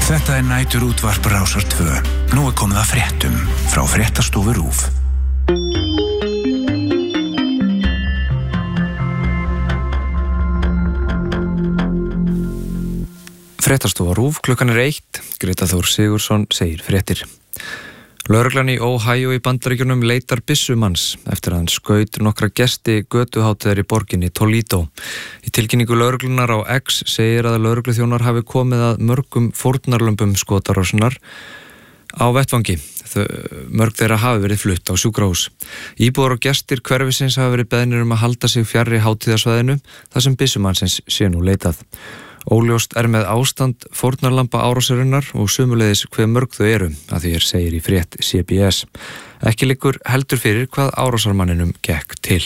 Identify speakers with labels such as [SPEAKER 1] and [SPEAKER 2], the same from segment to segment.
[SPEAKER 1] Þetta næturútvarp Rásar 2. Nú komið að fréttum frá fréttastofu RÚV.
[SPEAKER 2] Fréttastofa RÚV, klukkan 1. Greta Þór Sigurðsson segir fréttir. Lögreglan í Ohio í Bandaríkjunum leitar byssumanns eftir að hann skaut nokkra gesti götuhátíðar í borginni Toledo. Í tilkynningu lögreglunar á X segir að lögregluþjónar hafi komið að mörgum fórnarlömbum skotarásunar á vettvangi. Mörg þeirra hafi verið flutt á sjúkrahús. Íbúar og gestir hverfisins hafi verið beðnir að halda sig fjarri hátíðarsvæðinu þar sem byssumannsins sé nú leitað. Óljóst með ástand fórnarlamba árásarinnar og sömuleiðis hve mörg þau eru, að því segir í frétt CBS. Ekki liggur heldur fyrir hvað árásarmanninum gekk til.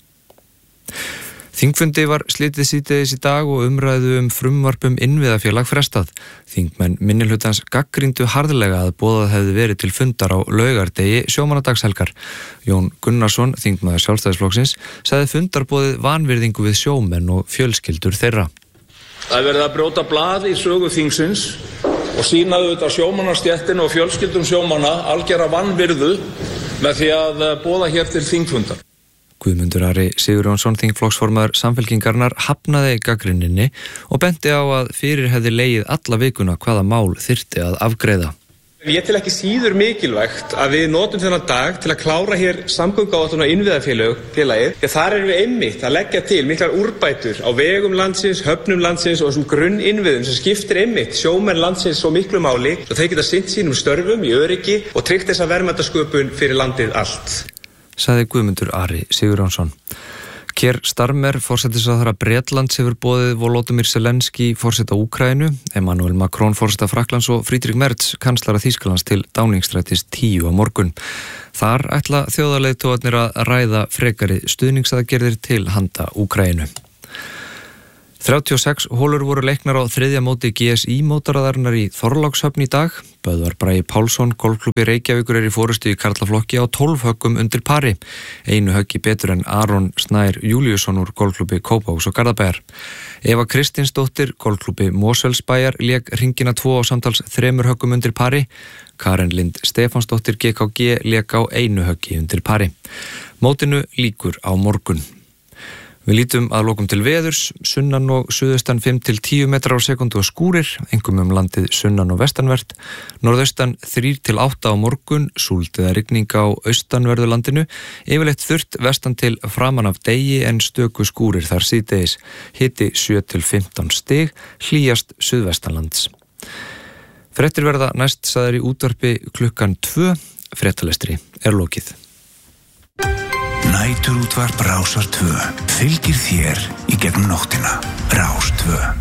[SPEAKER 2] Þingfundi var slitið síðdegis í dag og umræðu frumvarp innviðafélag frestað. Þingmenn minnihlutans gagnrýndu harðlega að boðað hefði verið til fundar á laugardegi sjómannadagshelgar. Jón Gunnarsson, þingmaður Sjálfstæðisflokksins, sagði fundarboðið vanvirðingu við sjómenn og fjölskyldur þeirra.
[SPEAKER 3] Það verið að brjóta blað í sögu þingsins og sýna auðvitað sjómannastéttin og fjölskyldum sjómanna algera vanvirðu með því að boða hér til þingfundar.
[SPEAKER 2] Guðmundur Ari Sigurjónsson, þingflokksformaður Samfylkingarinnar, hafnaði gagnrýninni og benti á að fyrir hefði legið alla vikuna hvaða mál þyrfti að afgreiða.
[SPEAKER 4] Ég tel ekki síður mikilvægt að við notum þennan dag til að klára hér samgönguáætlun og innviðafélagið. Þar erum við einmitt að leggja til miklar úrbætur á vegum landsins, höfnum landsins og þessum grunninnviðum sem skiptir einmitt sjómenn landsins svo miklu máli og þeir geta sinnt sínum störfum í öryggi og tryggt þessa verðmætasköpun fyrir landið allt.
[SPEAKER 2] Sagði Guðmundur Ari Sigurjónsson. Keir Starmer, forsætisráðherra Bretlands, hefur boðið Volodymyr Zelenský, forseta Úkraínu, Emmanuel Macron, forseta Frakklands og Friedrich Merz, kanslara Þýskalands til Downingstrætis 10 á morgun. Þar ætla þjóðarleiðtogarnir að ræða frekari stuðningsaðgerðir til handa Úkraínu. 36 holur voru leiknar á þriðja móti GSI mótaraðarinnar í Þorlákshöfn í dag. Böðvar Bragi Pálsson, golfklúbbi Reykjavíkur, í forystu í karlaflokki á 12 höggum undir pari. Einu höggi betur en Aron Snær Júlíusson úr golfklúbbi Kópavogs og Garðabæjar. Eva Kristinsdóttir, golfklúbbi Mosfellsbæjar, lék hringina 2 á samtals 3 höggum undir pari. Karen Lind Stefánsdóttir GKG lék á 1 höggi undir pari. Mótinu lýkur á morgun. Við lítum að lokum til veðurs, sunnan og suðaustan 5 til 10 metrar á sekundu og skúrir, einkum landið sunnan og vestanvert, norðaustan 3 til 8 á morgun, súld eða rigning á austanverðu landinu, yfirleitt þurrt vestan til framan af degi en stöku skúrir þar síðdegis, hiti 7 til 15 stig, hlýjast suðvestanlands. Fréttir verða næst sagðar í útvarpi klukkan 2, fréttalestri lokið.
[SPEAKER 1] Næturútvarp Rásar 2 fylgir þér í gegnum nóttina. Rás 2.